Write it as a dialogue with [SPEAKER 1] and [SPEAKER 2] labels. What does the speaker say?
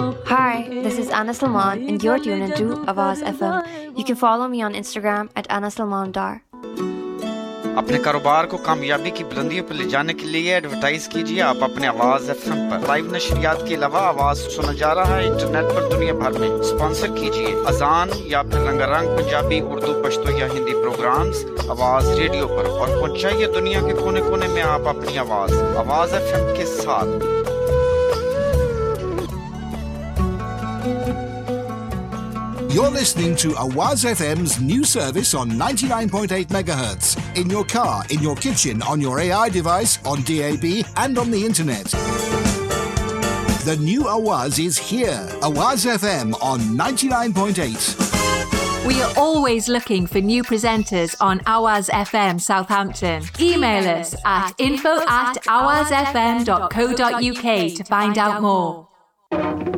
[SPEAKER 1] Hi, this is Anna Salman and you're tuned into Awaz FM. You can follow me on Instagram at Anna Salman Dar.
[SPEAKER 2] अपने कारोबार को कामयाबी की बुलंदियों पर ले जाने के लिए एडवर्टाइज कीजिए आप अपने आवाज एफएम पर लाइव नशरियात के अलावा आवाज सुना जा रहा है इंटरनेट पर दुनिया भर में स्पॉन्सर कीजिए अजान या फिर रंगारंग पंजाबी उर्दू पश्तो या हिंदी प्रोग्राम्स आवाज रेडियो पर और पहुंचाइए दुनिया के कोने-कोने में आप अपनी आवाज एफएम के साथ
[SPEAKER 3] You're listening to Awaz FM's new service on 99.8 MHz. In your car, in your kitchen, on your AI device, on DAB and on the internet. The new Awaz is here. Awaz FM on 99.8.
[SPEAKER 4] We are always looking for new presenters on Awaz FM Southampton. Email us at info@awazfm.co.uk to find out more.